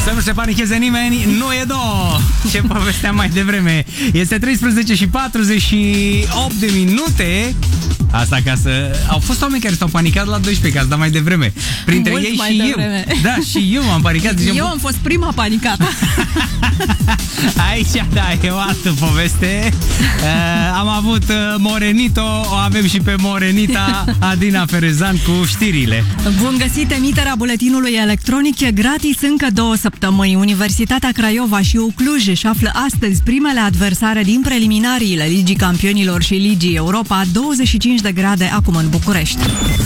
Să nu se panicheze nimeni, nu e două. Ce povesteam mai devreme. Este 13 și 48 de minute. Asta ca să... Au fost oameni care s-au panicat la 12, că ați dat mai devreme. Printre Mult ei mai și devreme. eu. Da, și eu m-am panicat. Eu am fost prima panicată. Aici, da, e o altă poveste. Am avut Morenito, o avem și pe Morenita Adina Ferezan cu știrile. Bun găsit, emiterea buletinului electronic e gratis încă 2 săptămâni. Universitatea Craiova și Cluj își află astăzi primele adversare din preliminariile Ligii Campionilor și Ligii Europa, 25 de grade acum în București.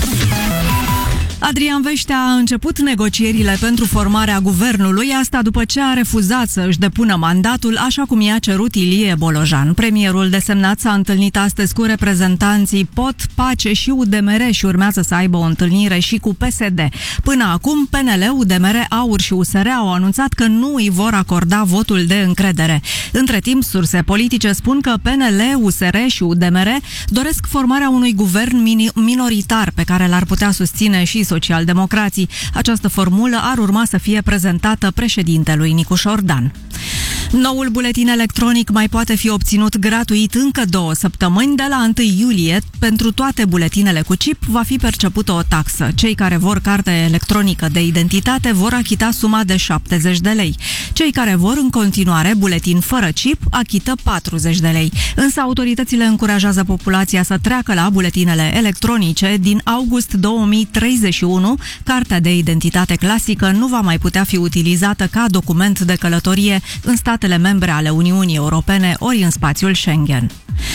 Adrian Veștea a început negocierile pentru formarea guvernului, asta după ce a refuzat să își depună mandatul, așa cum i-a cerut Ilie Bolojan. Premierul desemnat s-a întâlnit astăzi cu reprezentanții POT, PACE și UDMR și urmează să aibă o întâlnire și cu PSD. Până acum, PNL, UDMR, AUR și USR au anunțat că nu îi vor acorda votul de încredere. Între timp, surse politice spun că PNL, USR și UDMR doresc formarea unui guvern minoritar pe care l-ar putea susține și socialdemocrații. Această formulă ar urma să fie prezentată președintelui Nicușor Dan. Noul buletin electronic mai poate fi obținut gratuit încă 2 săptămâni. De la 1 iulie, pentru toate buletinele cu chip va fi percepută o taxă. Cei care vor carte electronică de identitate vor achita suma de 70 de lei. Cei care vor în continuare buletin fără chip achită 40 de lei. Însă autoritățile încurajează populația să treacă la buletinele electronice. Din august 2031, cartea de identitate clasică nu va mai putea fi utilizată ca document de călătorie în statele membre ale Uniunii Europene ori în spațiul Schengen.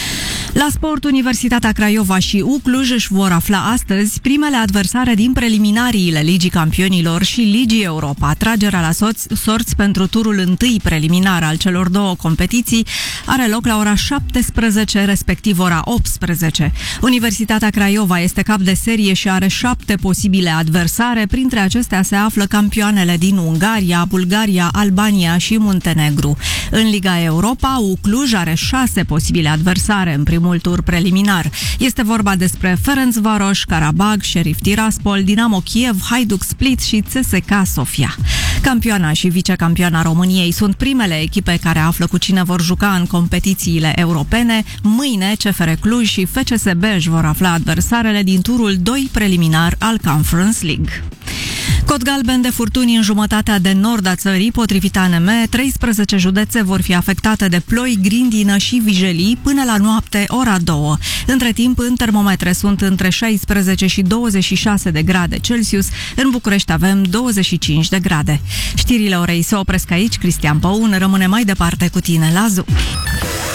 La sport, Universitatea Craiova și Cluj își vor afla astăzi primele adversare din preliminariile Ligii Campionilor și Ligii Europa. Tragerea la sorți pentru turul întâi preliminar al celor 2 competiții are loc la ora 17, respectiv ora 18. Universitatea Craiova este cap de serie și are 7 posibile adversare. Printre acestea se află campioanele din Ungaria, Bulgaria, Albania și Muntenegru. În Liga Europa, Cluj are 6 posibile adversare în primul tur preliminar. Este vorba despre Ferencvaros, Karabag, Sheriff Tiraspol, Dinamo Kiev, Hajduk Split și CSKA Sofia. Campioana și vicecampioana României sunt primele echipe care află cu cine vor juca în competițiile europene. Mâine, CFR Cluj și FCSB își vor afla adversarele din turul 2 preliminar al Conference League. Cod galben de furtuni în jumătatea de nord a țării, potrivit ANM, 13 județe vor fi afectate de ploi, grindină și vijelii până la noapte, ora 2. Între timp, în termometre sunt între 16 și 26 de grade Celsius, în București avem 25 de grade. Știrile orei se opresc aici, Cristian Păun rămâne mai departe cu tine la ZU.